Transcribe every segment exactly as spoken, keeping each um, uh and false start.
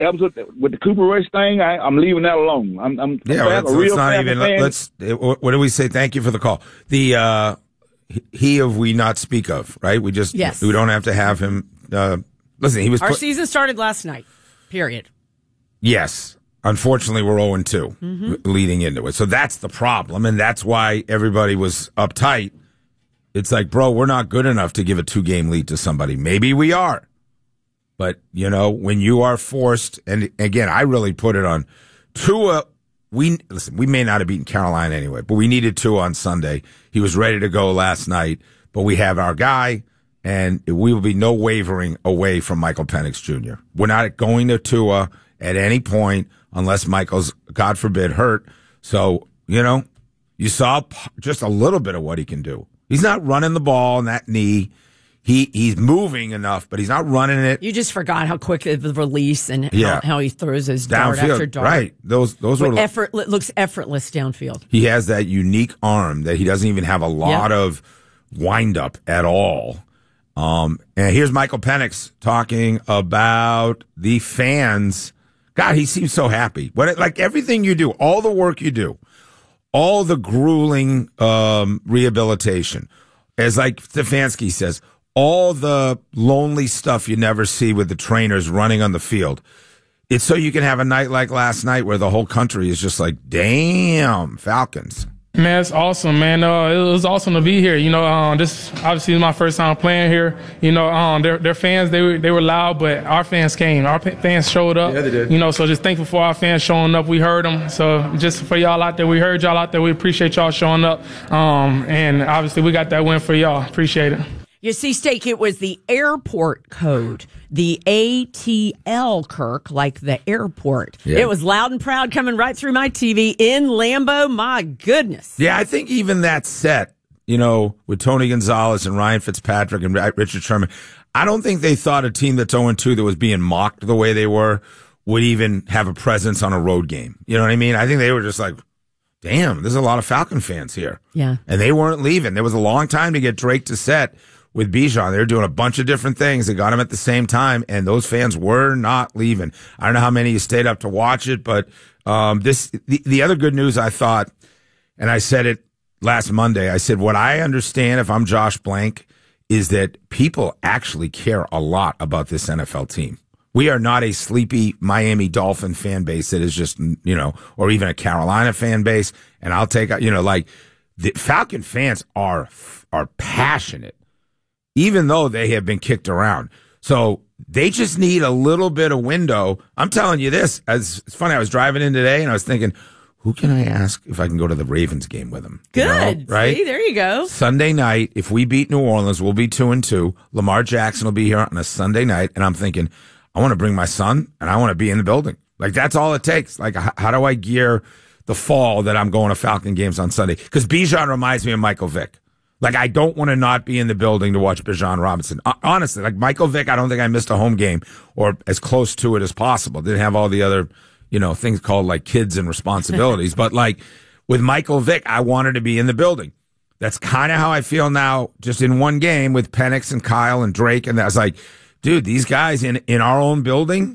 episode with the Cooper Rush thing, I, I'm leaving that alone. I'm, I'm yeah. Well, let's, let's not even. Fan. Let's. What do we say? Thank you for the call. The uh, he of we not speak of, right? We just yes. we don't have to have him. Uh, listen, he was. Our put, season started last night. Period. Yes. Unfortunately, we're oh and two mm-hmm. leading into it. So that's the problem, and that's why everybody was uptight. It's like, bro, we're not good enough to give a two-game lead to somebody. Maybe we are. But, you know, when you are forced, and again, I really put it on Tua. We, listen, we may not have beaten Carolina anyway, but we needed Tua on Sunday. He was ready to go last night, but we have our guy, and we will be no wavering away from Michael Penix Junior We're not going to Tua at any point unless Michael's, God forbid, hurt. So, you know, you saw just a little bit of what he can do. He's not running the ball in that knee. He he's moving enough, but he's not running it. You just forgot how quick the release and yeah. how, how he throws his dart downfield, after dart. Right. Those those were effort looks effortless downfield. He has that unique arm that he doesn't even have a lot yep. of wind up at all. Um, and here's Michael Penix talking about the fans. God, he seems so happy. What like everything you do, all the work you do, all the grueling um, rehabilitation, as like Stefanski says, all the lonely stuff you never see with the trainers running on the field. It's so you can have a night like last night where the whole country is just like, damn, Falcons. Man, it's awesome, man. Uh, it was awesome to be here. You know, um, this obviously is my first time playing here. You know, um, their their fans, they were they were loud, but our fans came. Our fans showed up. Yeah, they did. You know, so just thankful for our fans showing up. We heard them. So just for y'all out there, we heard y'all out there. We appreciate y'all showing up. Um, and obviously we got that win for y'all. Appreciate it. You see, Steak, it was the airport code, the A T L, Kirk, like the airport. Yeah. It was loud and proud coming right through my T V in Lambeau. My goodness. Yeah, I think even that set, you know, with Tony Gonzalez and Ryan Fitzpatrick and Richard Sherman, I don't think they thought a team that's oh and two that was being mocked the way they were would even have a presence on a road game. You know what I mean? I think they were just like, damn, there's a lot of Falcon fans here. Yeah. And they weren't leaving. There was a long time to get Drake to set with Bijan. They were doing a bunch of different things. They got him at the same time, and those fans were not leaving. I don't know how many you stayed up to watch it, but um, this the, the other good news I thought, and I said it last Monday, I said what I understand if I'm Josh Blank is that people actually care a lot about this N F L team. We are not a sleepy Miami Dolphin fan base that is just, you know, or even a Carolina fan base. And I'll take, you know, like the Falcon fans are are passionate, even though they have been kicked around. So they just need a little bit of window. I'm telling you this, as it's funny, I was driving in today and I was thinking, who can I ask if I can go to the Ravens game with them? Good. You know, right? See, there you go. Sunday night, if we beat New Orleans, we'll be two and two. Lamar Jackson will be here on a Sunday night. And I'm thinking, I want to bring my son and I want to be in the building. Like, that's all it takes. Like, how, how do I gear the fall that I'm going to Falcon games on Sunday? Because Bijan reminds me of Michael Vick. Like, I don't want to not be in the building to watch Bijan Robinson. Uh, honestly, like Michael Vick, I don't think I missed a home game or as close to it as possible. Didn't have all the other, you know, things called like kids and responsibilities. But like with Michael Vick, I wanted to be in the building. That's kind of how I feel now, just in one game with Penix and Kyle and Drake. And I was like, dude, these guys in, in our own building,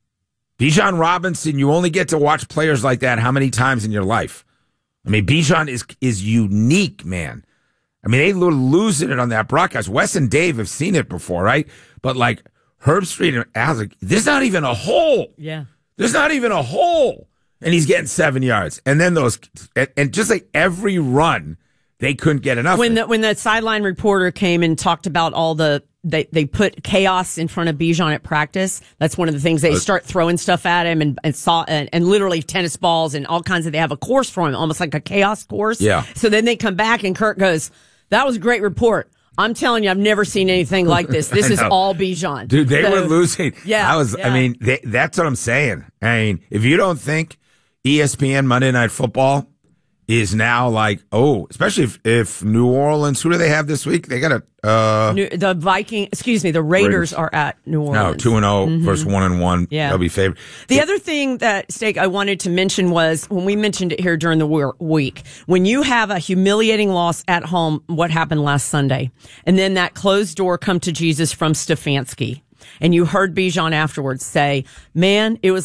Bijan Robinson, you only get to watch players like that how many times in your life? I mean, Bijan is is unique, man. I mean, they were losing it on that broadcast. Wes and Dave have seen it before, right? But like Herb Street and Al's like, there's not even a hole. Yeah. There's not even a hole. And he's getting seven yards. And then those, and, and just like every run, they couldn't get enough. When the, when the sideline reporter came and talked about all the, they, they put chaos in front of Bijan at practice. That's one of the things. They start throwing stuff at him and, and saw, and, and literally tennis balls and all kinds of, they have a course for him, almost like a chaos course. Yeah. So then they come back and Kirk goes, that was a great report. I'm telling you, I've never seen anything like this. This is all Bijan. Dude, they so, were losing. Yeah. I was, yeah. I mean, they, that's what I'm saying. I mean, if you don't think E S P N Monday Night Football is now like, oh, especially if, if New Orleans, who do they have this week? They got a, uh, New, the Viking, excuse me, the Raiders, Raiders. are at New Orleans. No, two and oh mm-hmm. versus one and one. Yeah. They'll be favored. The so, other thing that, Steak, I wanted to mention was when we mentioned it here during the week, when you have a humiliating loss at home, what happened last Sunday, and then that closed door come to Jesus from Stefanski. And you heard Bijan afterwards say, man, it was